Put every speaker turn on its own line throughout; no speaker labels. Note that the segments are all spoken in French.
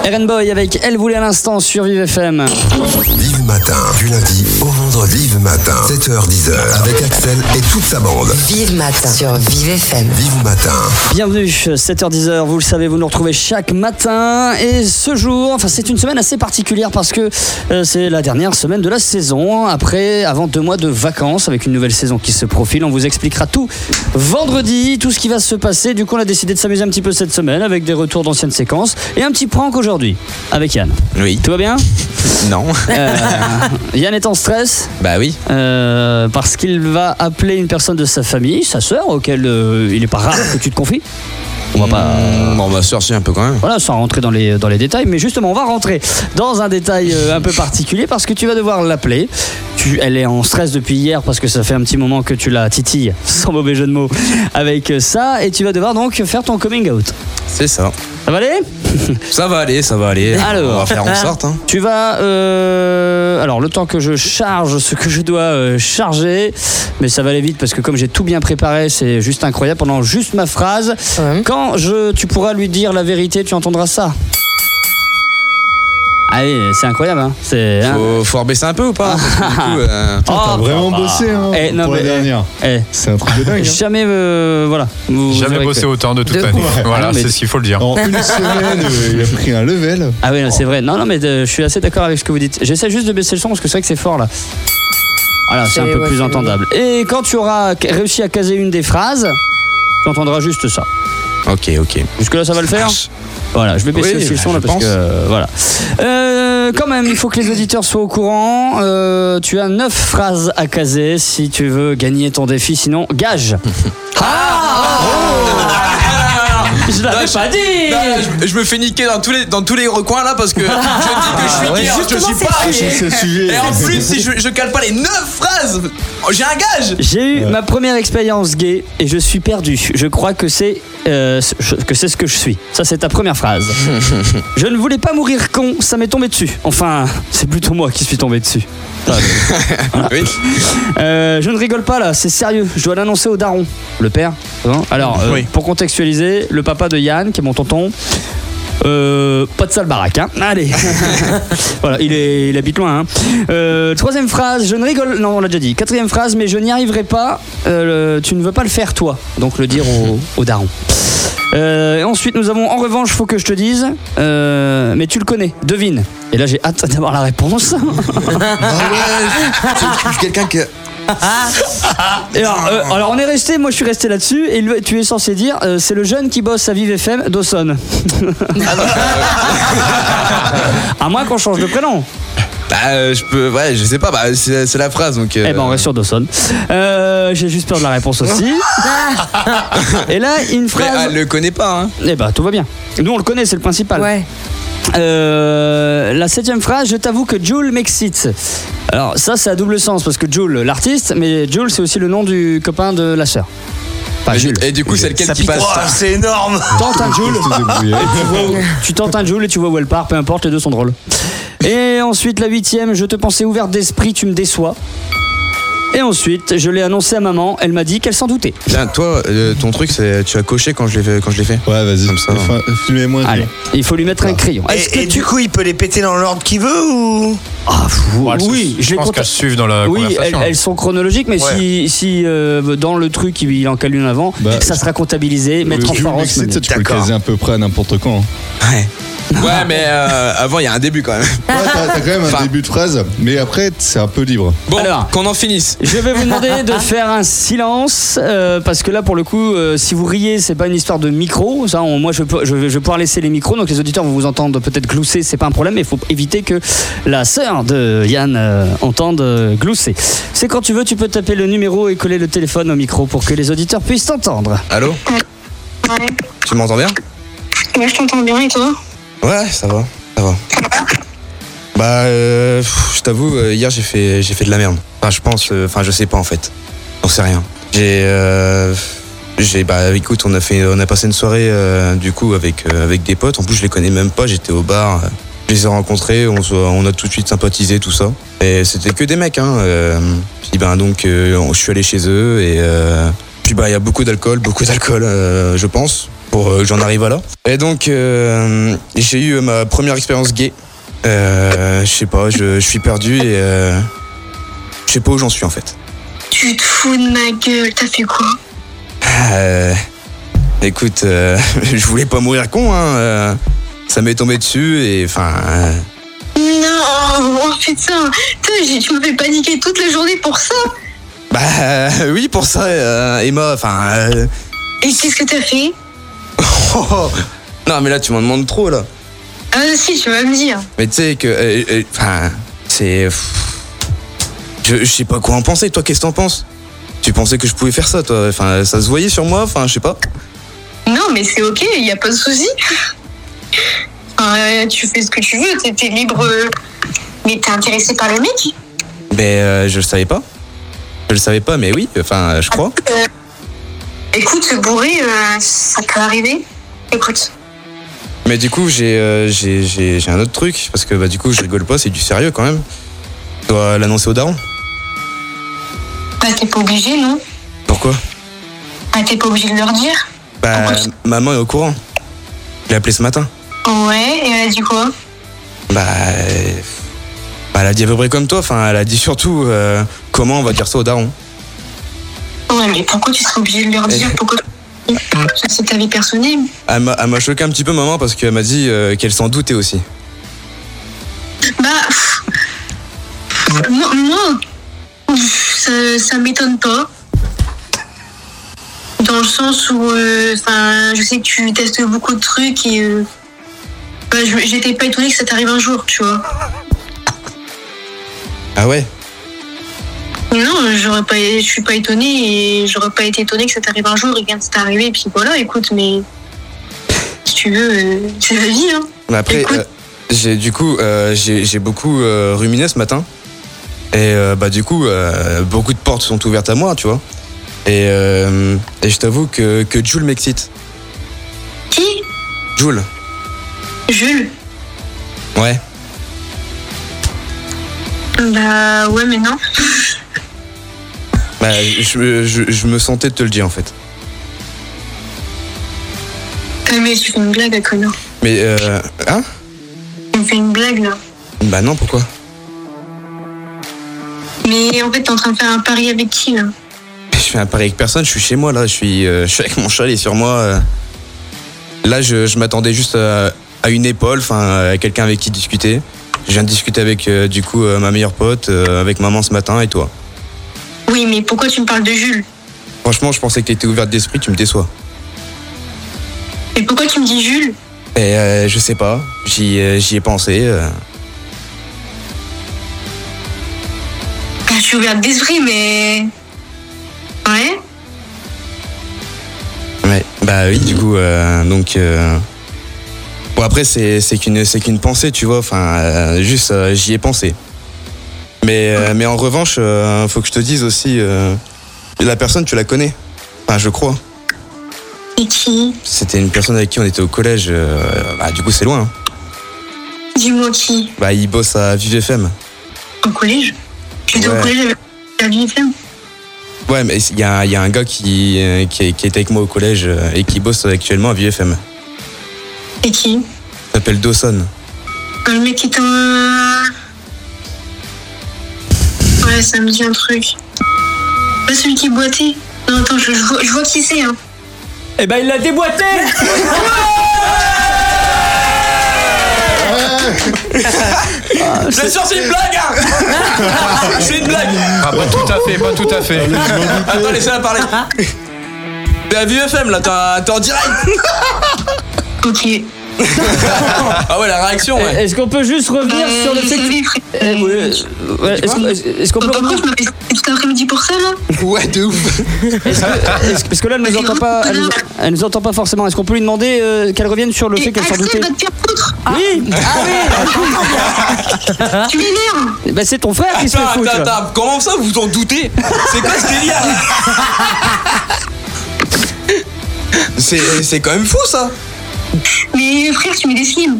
Eren Boy avec Elle voulait à l'instant sur Vive FM.
Vive Matin, du lundi au vendredi. Vive Matin, 7h-10h, avec Axel et toute sa bande.
Vive Matin sur Vive FM.
Vive Matin.
Bienvenue, 7h-10h, vous le savez, vous nous retrouvez chaque matin. Et ce jour, c'est une semaine assez particulière parce que c'est la dernière semaine de la saison. Avant 2 mois de vacances, avec une nouvelle saison qui se profile. On vous expliquera tout vendredi, tout ce qui va se passer. Du coup, on a décidé de s'amuser un petit peu cette semaine avec des retours d'anciennes séquences et un petit prank aujourd'hui avec Yann.
Oui.
Tout va bien ?
Non.
Yann est en stress.
Bah oui.
Parce qu'il va appeler une personne de sa famille, sa sœur, auquel il n'est pas rare que tu te confies. On va pas.
On va sortir un peu quand même.
Voilà, sans rentrer dans les détails, mais justement, on va rentrer dans un détail un peu particulier parce que tu vas devoir l'appeler. Elle est en stress depuis hier parce que ça fait un petit moment que tu la titilles, sans mauvais jeu de mots, avec ça, et tu vas devoir donc faire ton coming out.
C'est ça.
Ça va aller ?
Ça va aller.
Alors,
on va faire en sorte. Hein.
Tu vas... alors, le temps que je charge ce que je dois charger, mais ça va aller vite parce que comme j'ai tout bien préparé, c'est juste incroyable. Pendant juste ma phrase, quand tu pourras lui dire la vérité, tu entendras ça. Allez, c'est incroyable, hein.
Faut rebaisser un peu ou pas?
T'as vraiment bossé pour la dernière. C'est un truc de dingue.
Jamais, voilà.
Jamais bossé autant de toute l'année. Voilà, c'est ce qu'il faut le dire.
En une semaine, il a pris un level.
Ah oui, c'est vrai. Non, mais je suis assez d'accord avec ce que vous dites. J'essaie juste de baisser le son parce que c'est vrai que c'est fort là. Voilà, c'est un peu plus entendable. Et quand tu auras réussi à caser une des phrases, tu entendras juste ça.
Ok.
Jusque-là, ça va le faire ? Voilà, je vais baisser aussi le son là parce que voilà. Quand même, il faut que les auditeurs soient au courant. Tu as 9 phrases à caser si tu veux gagner ton défi. Sinon, gage. Je l'avais pas dit.
Je me fais niquer dans tous les recoins là parce que je dis que je suis guerre, je suis pas. Et en plus, si je cale pas les 9 phrases, j'ai un gage.
J'ai eu ma première expérience gay et je suis perdu. Je crois que c'est ce que je suis. Ça, c'est ta première phrase. Je ne voulais pas mourir con, ça m'est tombé dessus. Enfin, c'est plutôt moi qui suis tombé dessus. Voilà. Oui. Je ne rigole pas là, c'est sérieux. Je dois l'annoncer au daron, le père. Alors, pour contextualiser, le papa de Yann, qui est mon tonton. Pas de sale baraque, hein. Allez. Voilà, il habite loin, hein. Troisième phrase, je ne rigole. Non, on l'a déjà dit. Quatrième phrase, mais je n'y arriverai pas. Tu ne veux pas le faire toi. Donc le dire au daron. Et ensuite, nous avons en revanche, faut que je te dise, mais tu le connais, devine. Et là, j'ai hâte d'avoir la réponse.
C'est quelqu'un que.
Et alors on est resté, moi je suis resté là-dessus et tu es censé dire c'est le jeune qui bosse à Vive FM, Dawson. À moins qu'on change de prénom.
Je sais pas, c'est la phrase donc.
Eh ben on reste sur Dawson. J'ai juste peur de la réponse aussi. Et là une phrase.
Mais elle le connaît pas, hein.
Eh ben tout va bien. Nous on le connaît, c'est le principal.
Ouais.
La 7e phrase, je t'avoue que Jules m'excite. Alors ça c'est à double sens parce que Jules l'artiste, mais Jules c'est aussi le nom du copain de la sœur.
Et du coup c'est lequel qui passe?
C'est énorme.
Tente un Jules. Tu tentes un Jules et tu vois où elle part, peu importe, les deux sont drôles. Et ensuite la 8e, je te pensais ouverte d'esprit, tu me déçois. Et ensuite, je l'ai annoncé à maman, elle m'a dit qu'elle s'en doutait.
Tiens, toi, ton truc, c'est tu as coché quand je l'ai fait.
Ouais, vas-y.
Comme ça.
Filmez-moi.
Allez, il faut lui mettre un crayon.
Et du coup, il peut les péter dans l'ordre qu'il veut ou?
Oui,
je pense qu'elles suivent dans la conversation.
Oui, elles sont chronologiques, mais si dans le truc il en cale une avant, ça sera comptabilisé, mettre en force.
Ça, tu peux le caser à peu près à n'importe quand.
Ouais. Ouais, mais avant, il y a un début quand même.
Ouais, t'as quand même un début de phrase, mais après, c'est un peu libre.
Bon,
alors,
qu'on en finisse.
Je vais vous demander de faire un silence, parce que là, pour le coup, si vous riez, c'est pas une histoire de micro. Ça, moi, je vais pouvoir laisser les micros, donc les auditeurs vont vous entendre peut-être glousser, c'est pas un problème, mais il faut éviter que la sœur de Yann entende glousser. C'est quand tu veux, tu peux taper le numéro et coller le téléphone au micro pour que les auditeurs puissent t'entendre.
Allô?
Ouais.
Tu m'entends bien?
Ouais, je t'entends bien, et toi?
Ouais, ça va. Je t'avoue, hier j'ai fait de la merde. Je sais pas en fait. J'en sais rien. Écoute, on a passé une soirée du coup avec des potes. En plus, je les connais même pas. J'étais au bar. Je les ai rencontrés. On a tout de suite sympathisé, tout ça. Et c'était que des mecs, hein. Puis je suis allé chez eux et puis il y a beaucoup d'alcool, je pense. pour que j'en arrive à là. Et donc, j'ai eu ma première expérience gay. Je sais pas, je suis perdu et je sais pas où j'en suis en fait.
Tu te fous de ma gueule, t'as fait quoi?
Écoute, je voulais pas mourir con, hein. Ça m'est tombé dessus et enfin.
Non, oh putain, tu me fais paniquer toute la journée pour ça.
Bah oui, pour ça, Emma, enfin.
Et qu'est-ce que t'as fait?
Non, mais là, tu m'en demandes trop, là.
Ah si, tu vas me dire.
Mais tu sais que, enfin, c'est. Je sais pas quoi en penser. Toi, qu'est-ce que t'en penses? Tu pensais que je pouvais faire ça, toi? Enfin, ça se voyait sur moi. Enfin, je sais pas.
Non, mais c'est ok, y a pas de souci. Tu fais ce que tu veux, t'es libre. Mais t'es intéressé par le mec?
Ben, je le savais pas. Je le savais pas, mais oui. Enfin, je crois.
Écoute, bourré, ça peut arriver. Écoute.
Mais du coup, j'ai un autre truc, parce que bah, du coup, je rigole pas, c'est du sérieux quand même. Je dois l'annoncer au daron.
Bah, t'es pas obligé, non?
Pourquoi?
Bah, t'es pas obligé de leur dire.
Bah, maman est au courant. Je l'ai appelée ce matin.
Ouais, et elle a dit quoi?
Bah, elle a dit à peu près comme toi, enfin, elle a dit surtout comment on va dire ça au daron.
Ouais, mais pourquoi tu serais obligé de leur dire? Pourquoi? Ça, c'est ta vie personnelle.
Elle m'a choqué un petit peu, maman, parce qu'elle m'a dit qu'elle s'en doutait aussi.
Bah, moi ça m'étonne pas. Dans le sens où, je sais que tu testes beaucoup de trucs et j'étais pas étonnée que ça t'arrive un jour, tu vois.
Ah ouais?
Non, je suis pas étonnée et j'aurais pas été étonnée que ça t'arrive un jour et bien que c'est arrivé et puis voilà, écoute, mais si tu veux, c'est la vie, hein.
Mais après, j'ai beaucoup ruminé ce matin et bah du coup, beaucoup de portes sont ouvertes à moi, tu vois. Et je t'avoue que Jules m'excite.
Qui?
Jules.
Jules?
Ouais.
Bah ouais, mais non.
Bah, je me sentais de te le dire en fait.
Mais tu fais une blague, connard.
Mais hein?
Tu me fais une blague là.
Bah non, pourquoi?
Mais en fait, t'es en train de faire un pari avec qui là?
Je fais un pari avec personne, je suis chez moi là, je suis avec mon chalet sur moi. Là, je m'attendais juste à une épaule, enfin à quelqu'un avec qui discuter. Je viens de discuter avec du coup ma meilleure pote, avec maman ce matin et toi.
Oui, mais pourquoi tu me parles de Jules?
Franchement, je pensais que t'étais ouverte d'esprit, tu me déçois.
Et pourquoi tu me dis Jules?
Et je sais pas, j'y ai pensé.
Je suis ouverte d'esprit, mais... Ouais.
Ouais, bah oui, du coup, donc... Bon, après, c'est qu'une pensée, tu vois, enfin, juste, j'y ai pensé. Mais en revanche, faut que je te dise aussi, la personne, tu la connais. Enfin, je crois.
Et qui?
C'était une personne avec qui on était au collège, bah du coup, c'est loin. Hein.
Dis-moi qui?
Bah, il bosse à Vive FM.
Au collège? Tu étais au collège avec la Vive FM?
Ouais, mais il y a un gars qui était avec moi au collège et qui bosse actuellement à Vive FM.
Et qui?
Il s'appelle Dawson.
Le mec qui est Ouais, ça me dit un truc. Pas celui qui boitait. Non, attends, je vois qui c'est, hein.
Eh ben, il l'a déboîté.
Bien sûr, c'est une blague, hein. C'est une blague.
Ah, pas tout à fait.
Attends, laissez-la parler. T'es à VFM, là, t'es en direct.
Ok.
Ah ouais, la réaction, ouais.
Est-ce qu'on peut juste revenir sur le fait que... Est-ce qu'on peut
revenir... je m'appelle tout l'après-midi pour ça, là?
Ouais, de ouf.
Parce que là, elle nous entend pas, elle nous entend pas forcément. Est-ce qu'on peut lui demander qu'elle revienne sur le fait qu'elle s'en doutait?
Va te faire foutre.
Oui.
Tu m'énerves.
Bah, c'est ton frère qui se fait foutre.
Attends, comment ça, vous en doutez? C'est quoi ce délire? C'est quand même fou, ça.
Mais frère, tu mets des slims.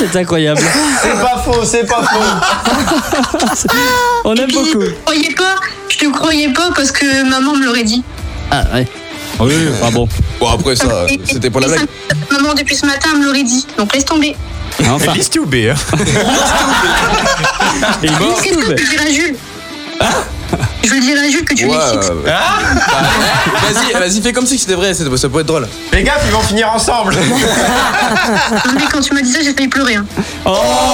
C'est incroyable.
C'est pas faux.
On aime beaucoup.
Je te croyais pas parce que maman me l'aurait dit.
Ah ouais. Oui, bon.
Bon, après ça, c'était pour la blague.
Maman, depuis ce matin, elle me l'aurait dit. Donc laisse tomber.
Enfin.
Liste ou B, hein.
Je veux dire à Jules. Je veux dire à Jules que tu l'excites.
Vas-y, fais comme si c'était vrai, ça peut être drôle.
Fais gaffe, ils vont finir ensemble.
Mais quand tu m'as dit ça, j'ai failli pleurer. Hein.
Oh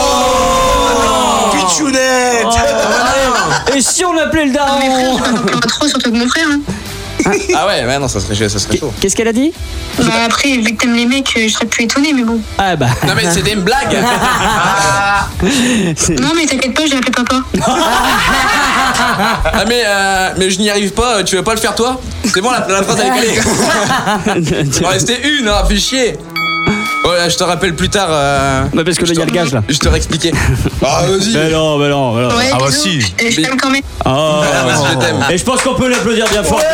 Pichounette.
Et si on appelait le daron?
Mais frère, je m'attends pas trop, surtout que mon frère. Hein.
Ah ouais, non, ça serait chaud.
Qu'est-ce qu'elle a dit?
Bah après, vu que t'aimes les mecs, je serais plus étonnée, mais bon.
Ah bah.
Non mais c'était une blague.
Non mais t'inquiète pas, j'ai appelé papa.
Ah mais je n'y arrive pas, tu veux pas le faire toi? C'est bon, la phrase elle est calée. Il en restait une, hein, fais chier. Ouais, je te rappelle plus tard.
Bah parce que là, il y a le gage là.
Je te réexpliquer. Ah, vas-y.
Mais non.
Ouais,
Ah bah
bisous.
si.
Je t'aime quand même.
Oh,
vas-y, je t'aime.
Et je pense qu'on peut l'applaudir bien fort.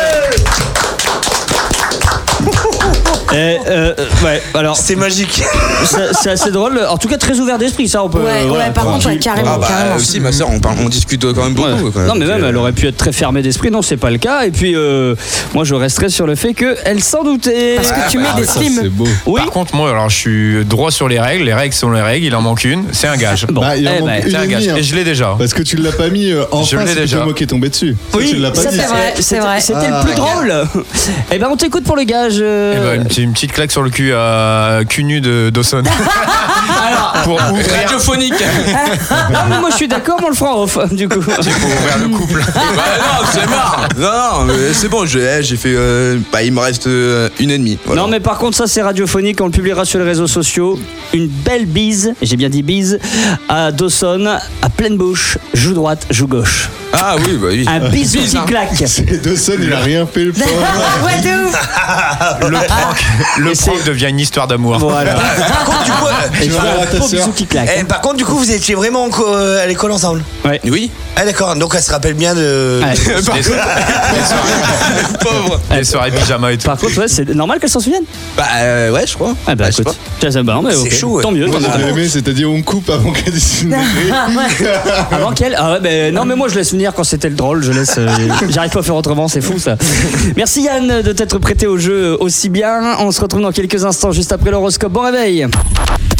Ouais, alors
c'est magique.
C'est assez drôle. En tout cas, très ouvert d'esprit, ça on peut.
Ouais, par contre, carrément.
Ah bah
carrément.
aussi, ma soeur, on discute quand même beaucoup.
Ouais.
Quoi.
Non mais même elle aurait pu être très fermée d'esprit, non c'est pas le cas. Et puis moi je resterai sur le fait qu'elle s'en doutait.
Parce que tu mets des slims.
C'est beau.
Oui.
Par contre, moi, alors, je suis droit sur les règles sont les règles, il en manque une, c'est un gage.
Bon,
Bah, il en manque une
C'est un gage,
hein.
et je l'ai déjà.
Parce que tu l'as pas mis en
Je
face,
l'ai
c'est
déjà.
plutôt moi qui est tombé dessus.
Oui,
Tu l'as pas
ça,
dit.
c'est vrai. C'est vrai.
C'était le plus drôle. Eh ben on t'écoute pour le gage.
Eh ben, une petite claque sur le cul à cul nu de Dawson. Pour ouvrir.
Radiophonique.
Ah mais moi je suis d'accord, mais on le fera en off du coup.
C'est pour ouvrir le couple.
Bah non, c'est marre. Non, mais c'est bon, j'ai fait. Il me reste une et demie. Voilà.
Non mais par contre ça c'est radiophonique, on le publiera sur les réseaux sociaux. Une belle bise, j'ai bien dit bise, à Dawson, à pleine bouche, joue droite, joue gauche.
Ah oui, bah oui.
Un bisou qui
hein.
claque.
C'est Dawson, il a rien fait le pauvre.
Ouais, de ouf.
Le prank devient une histoire d'amour.
Voilà.
Par contre, du coup,
Et je
vas voir
fais un
ta
beau
sœur.
bisou qui claque.
par contre, du coup, vous étiez vraiment à l'école ensemble.
Oui.
Ah d'accord, donc elle se rappelle bien de...
Ouais.
Pauvre.
Les soirées pyjama et tout.
Par contre ouais, c'est normal qu'elle s'en souvienne.
Bah ouais, je crois.
Ah bah
je sais
écoute, ça bah, mais
C'est
ok.
chaud, ouais.
Tant mieux.
Moi
tant mieux.
j'ai aimé, c'est-à-dire on coupe avant qu'elle dise une
Avant qu'elle. Ah ouais, ben non mais moi je laisse venir quand c'était le drôle, je laisse. J'arrive pas à faire autrement, c'est fou ça. Merci Yann de t'être prêté au jeu aussi bien. On se retrouve dans quelques instants juste après l'horoscope. Bon réveil.